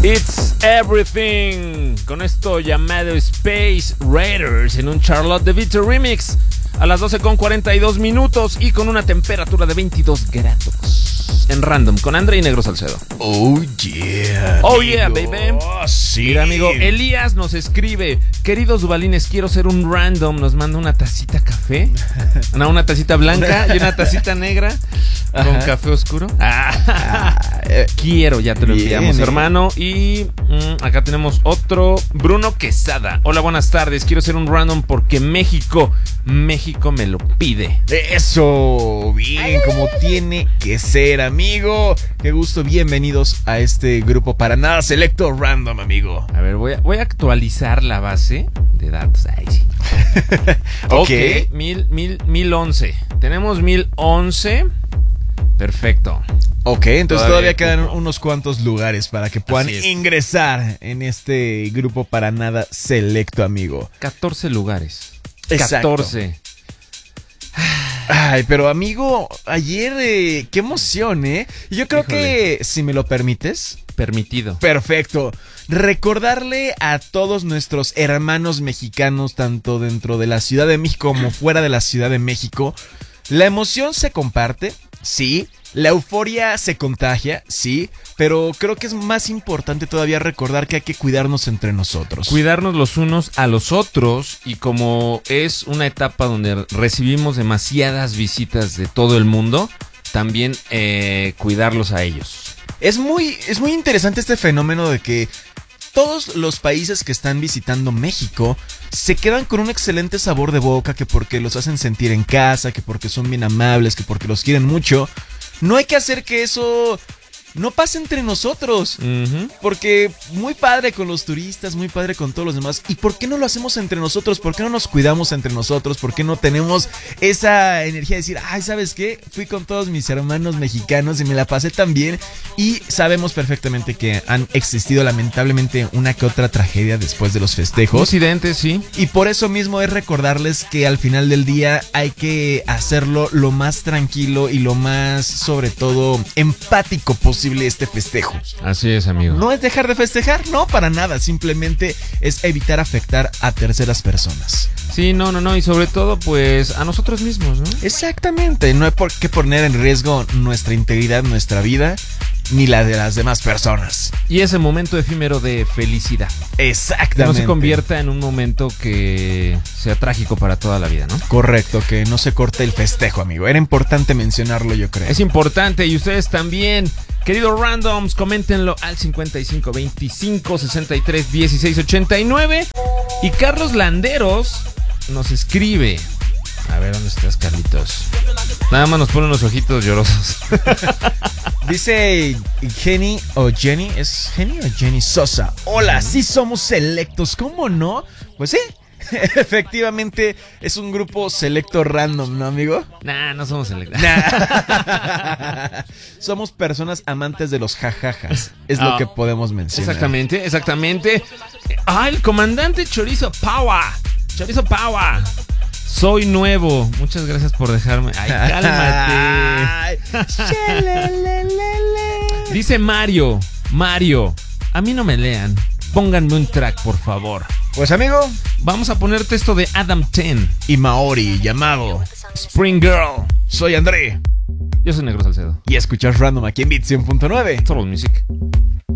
It's Everything, con esto llamado Space Raiders en un Charlotte de Vito Remix a las 12:42 y con una temperatura de 22 grados en Random con André y Negro Salcedo. Oh yeah. Oh amigo. Yeah, baby. Sí. Mira, amigo, Elías nos escribe: queridos Dubalines, quiero ser un Random. Nos manda una tacita café, una tacita blanca y una tacita negra con café oscuro. Quiero, ya te lo enviamos, hermano. Y acá tenemos otro, Bruno Quesada. Hola, buenas tardes. Quiero ser un Random porque México me lo pide. Eso, bien, como tiene que ser, amigo. Qué gusto, bienvenidos a este grupo para nada selecto Random, amigo. A ver, voy a actualizar la base de datos. Ay, sí. Ok, 1011. Tenemos 1011. Perfecto. Ok, entonces todavía quedan unos cuantos lugares para que puedan ingresar en este grupo para nada selecto, amigo. 14 lugares. Exacto. 14. Ay, pero amigo, ayer, qué emoción, ¿eh? Yo creo que, si me lo permites... Permitido. Perfecto. Recordarle a todos nuestros hermanos mexicanos, tanto dentro de la Ciudad de México como fuera de la Ciudad de México, la emoción se comparte, sí. La euforia se contagia, sí, pero creo que es más importante todavía recordar que hay que cuidarnos entre nosotros. Cuidarnos los unos a los otros, y como es una etapa donde recibimos demasiadas visitas de todo el mundo, también cuidarlos a ellos. Es muy interesante este fenómeno de que todos los países que están visitando México se quedan con un excelente sabor de boca, que porque los hacen sentir en casa, que porque son bien amables, que porque los quieren mucho. No hay que hacer que eso no pase entre nosotros, porque muy padre con los turistas, muy padre con todos los demás. ¿Y por qué no lo hacemos entre nosotros? ¿Por qué no nos cuidamos entre nosotros? ¿Por qué no tenemos esa energía de decir, ay, ¿sabes qué? Fui con todos mis hermanos mexicanos y me la pasé tan bien? Y sabemos perfectamente que han existido lamentablemente una que otra tragedia después de los festejos. Incidentes, sí. Y por eso mismo es recordarles que al final del día hay que hacerlo lo más tranquilo y lo más, sobre todo, empático posible este festejo. Así es, amigo. No es dejar de festejar, no, para nada. Simplemente es evitar afectar a terceras personas. Sí, no, y sobre todo, pues, a nosotros mismos, ¿no? Exactamente, no hay por qué poner en riesgo nuestra integridad, nuestra vida, ni la de las demás personas. Y ese momento efímero de felicidad. Exactamente. Que no se convierta en un momento que sea trágico para toda la vida, ¿no? Correcto, que no se corte el festejo, amigo. Era importante mencionarlo, yo creo. Es importante, y ustedes también. Queridos Randoms, coméntenlo al 55 25 63 16 89. Y Carlos Landeros nos escribe. A ver, ¿dónde estás, Carlitos? Nada más nos pone unos ojitos llorosos. Dice Jenny o Jenny, ¿es Jenny o Jenny Sosa? Hola, sí somos selectos, ¿cómo no? Pues sí, efectivamente es un grupo selecto random, ¿no, amigo? Nah, no somos selectos. Somos personas amantes de los jajajas, es lo que podemos mencionar. Exactamente. El comandante Chorizo Power. Soy nuevo. Muchas gracias por dejarme. Ay, cálmate. Dice Mario, a mí no me lean. Pónganme un track, por favor. Pues, amigo, vamos a ponerte esto de Adam Ten y Maori, llamado Spring Girl. Soy André. Yo soy Negro Salcedo. Y escuchas Random aquí en Beat 100.9. Total Music.